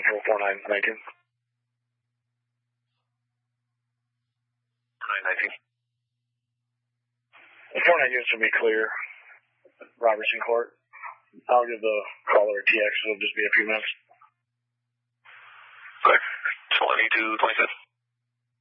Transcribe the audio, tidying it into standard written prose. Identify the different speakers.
Speaker 1: for 4919. 4919. 49 units will be clear. Robertson Court. I'll give the caller a TX. It'll just be a few minutes.
Speaker 2: Okay. 2226.